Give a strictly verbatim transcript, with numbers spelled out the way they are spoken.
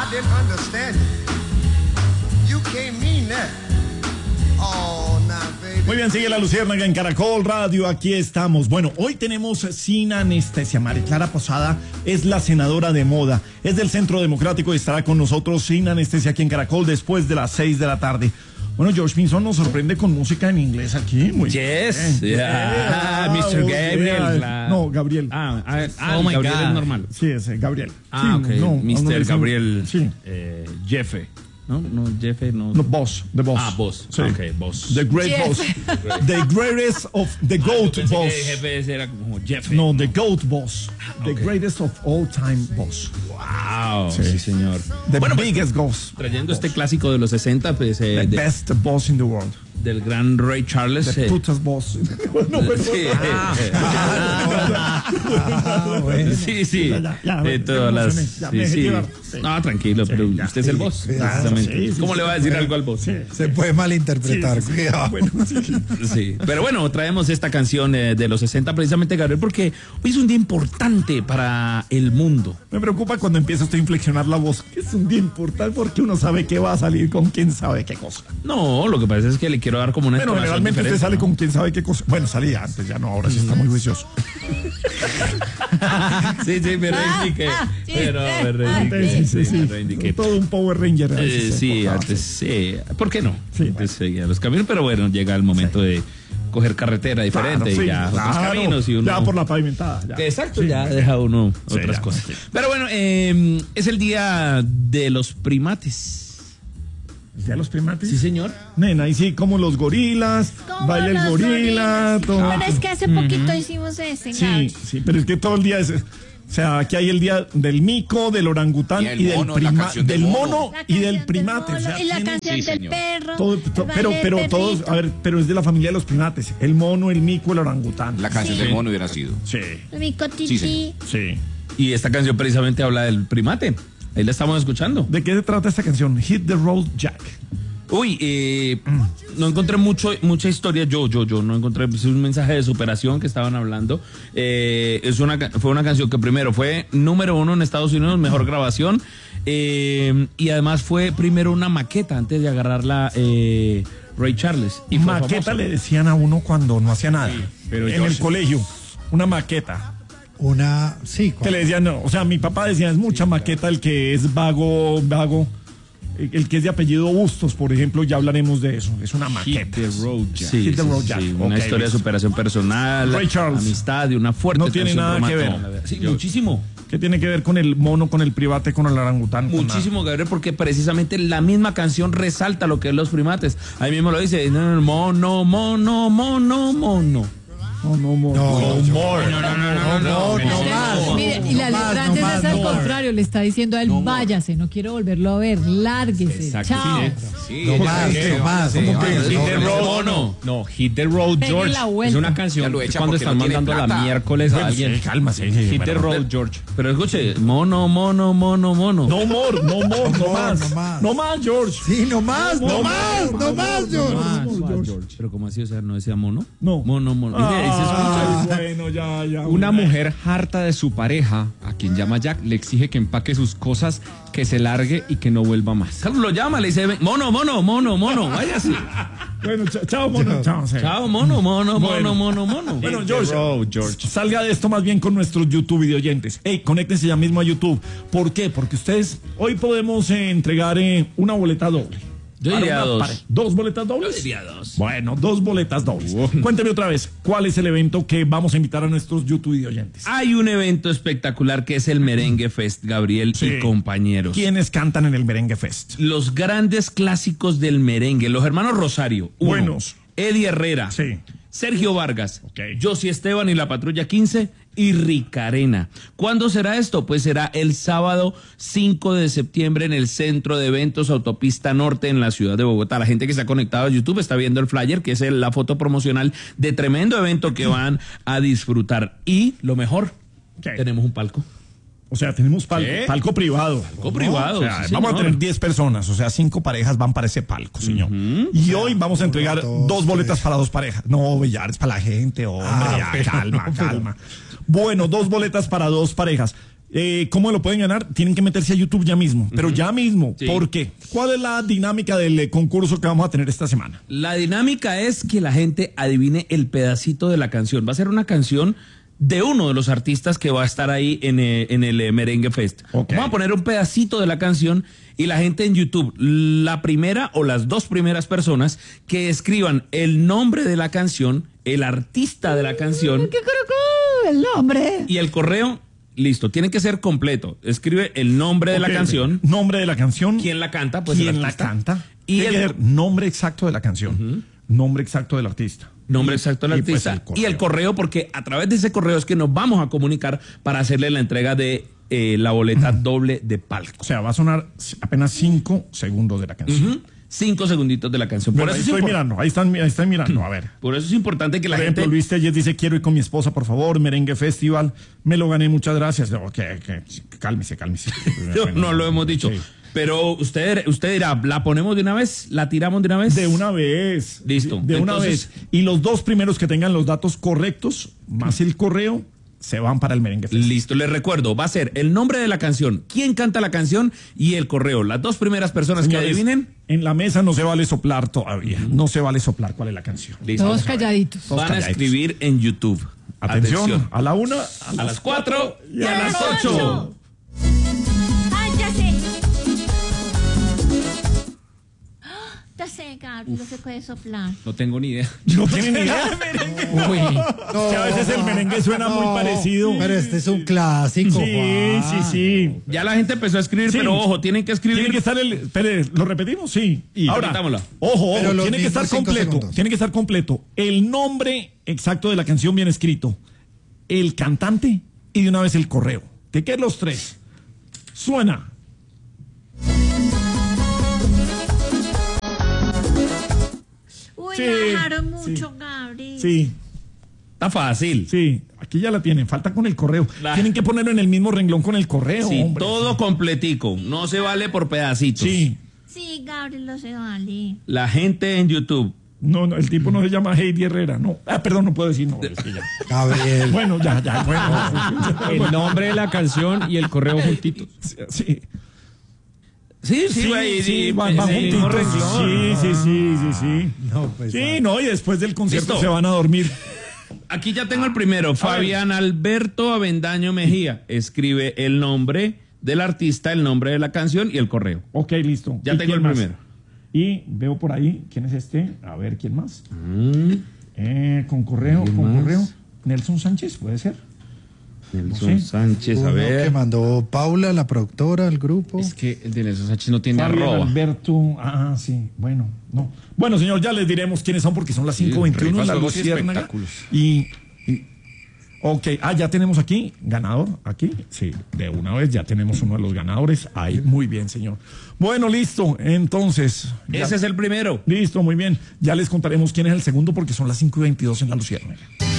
didn't understand you. You can't mean that. Oh, nah, baby. Muy bien, sigue la Luciérnaga en Caracol Radio, aquí estamos. Bueno, hoy tenemos sin anestesia. María Clara Posada es la senadora de moda, es del Centro Democrático y estará con nosotros sin anestesia aquí en Caracol después de las seis de la tarde. Bueno, George Pinzón nos sorprende con música en inglés aquí. Muy yes, bien. Yeah. Ah, mister Gabriel. La... No, Gabriel. Ah, ah, ah oh my Gabriel God. Es normal. Sí, ese, Gabriel. Ah, sí, ok. No, mister Gabriel. Sí. Eh, Jefe. No, no, Jefe, no. No, boss, the boss. Ah, boss. Sí. Ok, boss. The great Jeff. boss. The greatest of the goat ah, boss. Que jefe era como Jefe. No, the goat boss. The Okay. greatest of all time boss. Wow, Sí. sí, señor. The Bueno, pues, biggest boss. trayendo este clásico de los sesenta, pues, eh, The de- best boss in the world. del gran Ray Charles. The eh, putas boss. No, pero- sí, Ah, bueno. sí, sí. Ya, ya, ya, de me todas las. emocioné, ya sí, me dejé sí. llevar. Sí. No, tranquilo, pero ya, usted es sí, el boss. claro, Precisamente. sí, sí, ¿Cómo sí, le va a decir algo al boss? Sí, Se puede malinterpretar, sí, sí. cuidado. Bueno, sí. Sí, pero bueno, traemos esta canción eh, de los sesenta precisamente, Gabriel, porque hoy es un día importante para el mundo. Me preocupa cuando empieza usted a inflexionar la voz, que es un día importante porque uno sabe que va a salir con quién sabe qué cosa. No, lo que pasa es que le quiero dar como una Pero entonación generalmente usted diferente, sale ¿no? con quién sabe qué cosa. Bueno, salía antes, ya no, ahora sí está muy juicioso. Sí, sí, me reivindiqué. ah, sí, Pero eh, me reivindiqué. Sí, sí, sí. me reivindiqué. Todo un Power Ranger. a Eh, veces se sí, portaba antes sí. ¿Por qué no? Sí, antes seguía los caminos, pero bueno, llega el momento de coger carretera así. diferente Claro, y sí, ya otros claro, caminos y uno. ya por la pavimentada. Ya. Exacto, Sí, ya sí. deja uno Sí, otras ya, cosas. sí. Pero bueno, eh, es el día de los primates. ¿Ya los primates? Sí, señor. Nena, y sí, como los gorilas, Como baila el los gorila, gorilas. todo. Bueno, es que hace poquito hicimos ese. Sí, sí, pero es que todo el día es. O sea, aquí hay el día del mico, del orangután Y el y, del mono, la prima- canción del del mono mono. La y del canción primate. mono O sea, y la tiene- canción Sí, del señor. perro. todo- el to- baile pero, del pero todos, perrito. a ver, pero es de la familia de los primates. El mono, el mico, el orangután. La canción Sí. del mono hubiera sido. Sí, Mi cotiti. Sí, sí. Y esta canción precisamente habla del primate. Ahí la estamos escuchando. ¿De qué se trata esta canción? Hit the Road Jack. Uy, eh, no encontré mucho, mucha historia. Yo, yo, yo no encontré. Es un mensaje de superación que estaban hablando. Eh, es una, ca- fue una canción que primero fue número uno en Estados Unidos, mejor grabación. eh, y además fue primero una maqueta antes de agarrarla eh, Ray Charles. Y fue Maqueta famosa. le decían a uno cuando no hacía nada. pero en yo el sí. colegio. Una maqueta. Una, sí, Que le decían, no, o sea, mi papá decía, es mucha maqueta el que es vago, vago. El el que es de apellido Bustos, por ejemplo, ya hablaremos de eso. Es una Hit maqueta. the Road Jack. Hit Sí, the sí, Road sí, Jack. una Ok, historia de listo. superación personal, Ray Charles. amistad y una fuerte No tiene tensión nada por que una ver. toma. Sí, muchísimo. ¿Qué tiene que ver con el mono, con el private, con el orangután? con la- Muchísimo, Gabriel, porque precisamente la misma canción resalta lo que es los primates. Ahí mismo lo dice, no, no, mono, mono, mono, mono. No, no, mo- No, no, yo- more. No, no, no, no, no. no más. Mire, y la No más, letra no antes más, es al no más. contrario, le está diciendo a él, váyase, no quiero volverlo a ver, lárguese, Exacto, chao. Sí, No ella- más, ella- no más. sí, ¿Cómo ah, que? sí, No, Hit the no, Road. Mono. No, Hit the Road Pegue George. la vuelta. Es una Ya canción lo que echa cuando porque están no tiene mandando la plata. miércoles a Bueno, alguien. sí, cálmase. sí, Hit the bueno. Road George. Pero escuche, mono, mono, mono, mono. No more, no more, no más. no más. No más, George. Sí, no más, no más, no más, George. Ah, George. Pero ¿cómo así? O sea, ¿no decía mono? No. Mono, mono. Mire, ahí se escucha. Ay, bueno, ya, ya. Una mujer harta de su pareja, a quien llama Jack, le exige que empaque sus cosas, que se largue y que no vuelva más. Carlos lo llama, le dice, ven, mono, mono, mono, mono, váyase. Bueno, ch- chao, mono. Chao, sí. Chao, mono, mono, Bueno. mono, mono, mono. Bueno, Hit the George, road, George. salga de esto más bien con nuestros YouTube videoyentes. Hey, conéctense ya mismo a YouTube. ¿Por qué? Porque ustedes, hoy podemos eh, entregar eh, una boleta doble. Yo Para diría una dos. pare- ¿Dos boletas dobles? Yo diría dos. Bueno, dos boletas dobles. Cuénteme otra vez, ¿cuál es el evento que vamos a invitar a nuestros YouTube videoyentes? Hay un evento espectacular que es el Merengue Fest, Gabriel Sí. y compañeros. ¿Quiénes cantan en el Merengue Fest? Los grandes clásicos del merengue, los hermanos Rosario. uno. Buenos. Eddie Herrera. Sí. Sergio Vargas. Ok. Josie Esteban y la Patrulla quince y Ricarena. ¿Cuándo será esto? Pues será el sábado cinco de septiembre en el Centro de Eventos Autopista Norte en la ciudad de Bogotá. La gente que está conectada a YouTube está viendo el flyer, que es el- la foto promocional de tremendo evento que van a disfrutar. Y lo mejor, ¿Qué? tenemos un palco. O sea, tenemos pal- ¿Qué? palco privado. Palco privado, O sea, sí, vamos señor. a tener diez personas, o sea, cinco parejas van para ese palco, señor. Y hoy vamos a entregar dos, dos boletas tres. para dos parejas. No, Villar, es para la gente, hombre, Ah, ya, pero calma, no, pero- calma. Bueno, dos boletas para dos parejas. Eh, ¿Cómo lo pueden ganar? Tienen que meterse a YouTube ya mismo, pero uh-huh. ya mismo. Sí. ¿Por qué? ¿Cuál es la dinámica del eh, concurso que vamos a tener esta semana? La dinámica es que la gente adivine el pedacito de la canción. Va a ser una canción de uno de los artistas que va a estar ahí en, eh, en el eh, Merengue Fest. Okay. Vamos a poner un pedacito de la canción y la gente en YouTube, la primera o las dos primeras personas que escriban el nombre de la canción, el artista de la canción. ¿Qué creo? El nombre. Y el correo. Listo, tiene que ser completo. Escribe el nombre okay, de la canción. Nombre de la canción. ¿Quién la canta? Pues ¿Quién la canta? Y el el nombre exacto de la canción. Uh-huh. Nombre exacto del artista. Nombre exacto del y artista. Pues el y el correo, porque a través de ese correo es que nos vamos a comunicar para hacerle la entrega de eh, la boleta uh-huh. doble de palco. O sea, va a sonar apenas cinco segundos de la canción. Uh-huh. Cinco segunditos de la canción. Por bueno, eso ahí estoy mirando, ahí están, ahí están mirando, a ver. Por eso es importante que la por gente... ejemplo, Luis Telles dice, quiero ir con mi esposa, por favor, Merengue Festival, me lo gané, muchas gracias. No, que, que, cálmese, cálmese. no, bueno, no lo hemos dicho. Sí. Pero usted, usted dirá, ¿la ponemos de una vez? ¿La tiramos de una vez? De una vez. Listo. De una Entonces, vez. Y los dos primeros que tengan los datos correctos, más el correo, se van para el Merengue Fest. Listo, les recuerdo, va a ser el nombre de la canción, quién canta la canción y el correo. Las dos primeras personas Señores, que adivinen. En la mesa no se vale soplar todavía. No se vale soplar cuál es la canción. Listo, todos calladitos. Van Todos a escribir en YouTube. Atención, Atención. a la una, a, a las cuatro y a, a las ocho. ¡Ay, ya sé! Ya sé, Gabriel, no se puede soplar. No tengo ni idea. No tiene ni idea. Uy, no, que a veces el merengue suena no, muy parecido. Pero este es un clásico. Sí, Juan. sí, sí. Ya la gente empezó a escribir, sí. pero ojo, tienen que escribir. Tiene que estar el. Espere, ¿lo repetimos? Sí. Y ahora, ojo, ojo, tiene que estar completo. Segundos. Tiene que estar completo. El nombre exacto de la canción bien escrito, el cantante y de una vez el correo. ¿Qué quedan los tres? Suena. Uy, sí, me bajaron mucho, sí. Gabriel. Sí. Está fácil. Sí, aquí ya la tienen. Falta con el correo. La... Tienen que ponerlo en el mismo renglón con el correo. Sí, hombre. todo completico. No se vale por pedacitos. Sí. Sí, Gabriel, no se vale. La gente en YouTube. No, no, el tipo no se llama Heidi Herrera, no. Ah, perdón, no puedo decir no. Es que ya. Gabriel. Bueno, ya, ya. Bueno. El nombre de la canción y el correo juntitos. Sí. Sí, sí, güey. Sí, sí, sí, van, van juntitos. Sí, sí, sí, sí, sí. No, pues. Sí, no, y después del concierto ¿Listo? Se van a dormir. Aquí ya tengo el primero. Fabián Alberto Avendaño Mejía. Escribe el nombre del artista, el nombre de la canción y el correo. Ok, listo. Ya tengo el más? primero. Y veo por ahí, ¿quién es este? A ver, ¿quién más? Mm. Eh, con correo, con más? correo. Nelson Sánchez, ¿puede ser? Nelson no sé. Sánchez, a Uno ver. que mandó Paula, la productora, al grupo. Es que el de Nelson Sánchez no tiene Fabián arroba. Alberto, ah, sí, bueno, no. Bueno, señor, ya les diremos quiénes son porque son las cinco veintiuno en la Luciérnaga. Y, y, ok, ah, ya tenemos aquí, ganador, aquí, sí, de una vez ya tenemos uno de los ganadores. Ahí, muy bien, señor. Bueno, listo, entonces. Ese ya, es el primero. Listo, muy bien. Ya les contaremos quién es el segundo porque son las cinco y veintidós en la Luciérnaga.